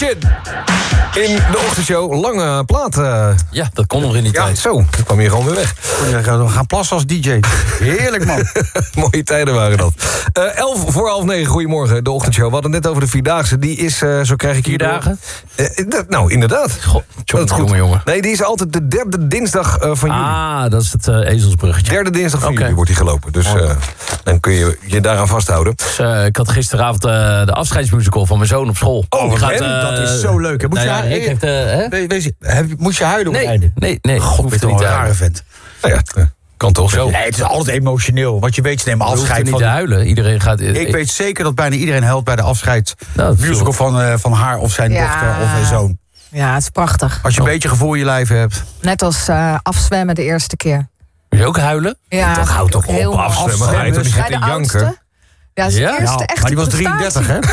Shit. In de ochtendshow, lange plaat. Ja, dat kon nog in die tijd. Zo, dan kwam je gewoon weer weg. We gaan plassen als DJ. Heerlijk, man. Mooie tijden waren dat. 8:45, goedemorgen, de ochtendshow. We hadden het net over de Vierdaagse. Die is, zo krijg ik hier... 4 dagen? Nou, inderdaad. Jongen. Nee, die is altijd de derde dinsdag van juli. Ah, dat is het ezelsbruggetje. Derde dinsdag van juli wordt die gelopen. Dus dan kun je je daaraan vasthouden. Dus, ik had gisteravond de afscheidsmusical van mijn zoon op school. Dat is zo leuk. Hè? Moest je huilen op het einde? Nee. God, ben je toch een rare vent. Nou ja, kan toch zo. Nee, het is altijd emotioneel. Want je weet, ze nemen afscheid niet van... te huilen. Iedereen gaat... Ik weet zeker dat bijna iedereen huilt bij de Nou, musical van haar of zijn dochter of zijn zoon. Ja, het is prachtig. Als je een beetje gevoel in je lijf hebt. Net als afzwemmen de eerste keer. Wil je ook huilen? Ja, Toch, houd toch op, afzwemmen. Ga je toch niet bij zitten de janken? oudste. Ja, zijn Ja? eerste echte Maar die was 33, hè?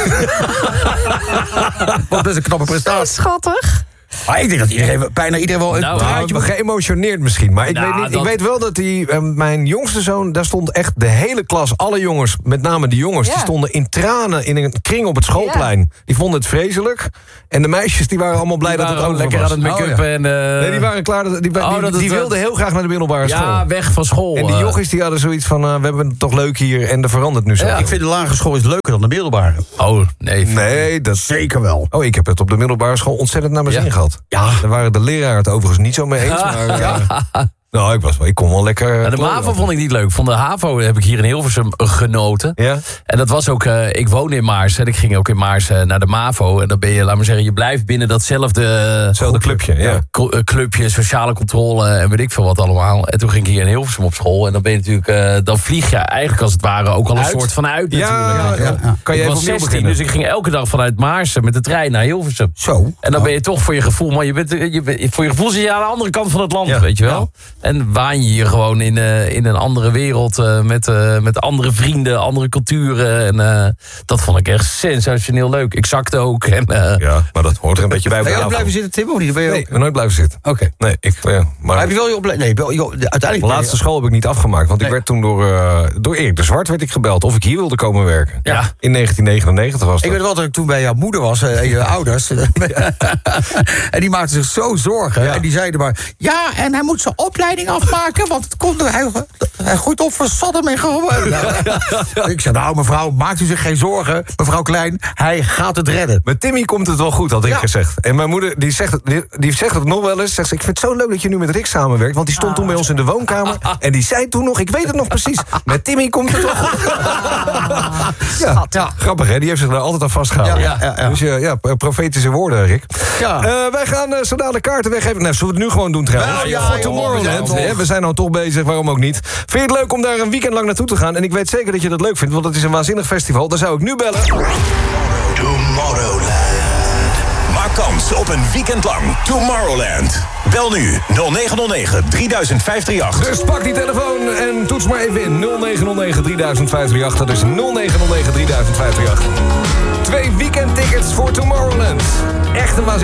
Wat is een knappe Zo prestatie. schattig. Maar ik denk dat bijna iedereen wel een praatje... Geëmotioneerd misschien. Maar ik Nou, weet niet. dat- Ik weet wel dat mijn jongste zoon... daar stond echt de hele klas, alle jongens... met name de jongens, Ja. die stonden in tranen... in een kring op het schoolplein. Die vonden het vreselijk. En de meisjes die waren allemaal blij dat het ook lekker aan het make-up en... Nee, die waren klaar. Die wilden heel graag naar de middelbare school. Ja, weg van school. En die jochies die hadden zoiets van... we hebben het toch leuk hier en er verandert nu zo. Ja. Ik vind de lagere school is leuker dan de middelbare. Oh, nee. Nee, dat... Zeker wel. Oh, ik heb het op de middelbare school ontzettend naar mijn zin gehad. Ja. Daar waren de leraren het overigens niet zo mee eens. Maar, nou, ik kon wel lekker... Ja, de MAVO vond ik niet leuk. Van de HAVO heb ik hier in Hilversum genoten. Ja? En dat was ook... ik woonde in Maarsen. Ik ging ook in Maarsen naar de MAVO. En dan ben je, laat maar zeggen, je blijft binnen datzelfde clubje, ja. Clubje, sociale controle en weet ik veel wat allemaal. En toen ging ik hier in Hilversum op school. En dan ben je natuurlijk... dan vlieg je eigenlijk als het ware ook al een soort van uit natuurlijk. Ja. Kan je Ik even was opnieuw 16, beginnen? dus ik ging elke dag vanuit Maarsen met de trein naar Hilversum. Zo. En dan ben je toch voor je gevoel... Maar voor je gevoel zit je aan de andere kant van het land, weet je wel. En waan je hier gewoon in een andere wereld... met andere vrienden, andere culturen. En dat vond ik echt sensationeel leuk. Ik zakte ook. En, Ja, maar dat hoort er een beetje bij. Ben je ook blijven zitten, Tim? Of niet? Ben je Nee, ik ben nooit blijven zitten. Oké. Nee, maar Heb je wel je opleiding? Nee, uiteindelijk... de laatste school heb ik niet afgemaakt. Want ik werd toen door Erik de Zwart werd ik gebeld... of ik hier wilde komen werken. Ja. In 1999 was dat. Ik weet wel dat ik toen bij jouw moeder was en je ouders. En die maakten zich zo zorgen. Ja. En die zeiden maar... Ja, en hij moet zijn opleiding afmaken... want het komt, hij groeit op voor Saddam en Gomorra. Ik zei, nou mevrouw, maakt u zich geen zorgen. Mevrouw Klein, hij gaat het redden. Met Timmy komt het wel goed, had ik gezegd. En mijn moeder die zegt het nog wel eens. Zegt ze, ik vind het zo leuk dat je nu met Rick samenwerkt. Want die stond toen bij ons in de woonkamer. En die zei toen nog, ik weet het nog precies. Met Timmy komt het wel goed. Ja, grappig hè, die heeft zich daar altijd aan vastgehouden. Ja. Dus profetische woorden, Rick. Ja. Wij gaan zo dadelijk kaarten weggeven. Nou, zullen we het nu gewoon doen trouwens? Ja, voor joh, Tomorrowland. we zijn We zijn nou toch bezig, waarom ook niet. Vind je het leuk om daar een weekend lang naartoe te gaan? En ik weet zeker dat je dat leuk vindt, want het is een waanzinnig festival. Dan zou ik nu bellen. Tomorrowland. Maak kans op een weekend lang Tomorrowland. Bel nu 0909 30538. Dus pak die telefoon en toets maar even in. 0909 30538. Dat is 0909 30538. 2 weekendtickets voor Tomorrowland. Echt een waanzinnig.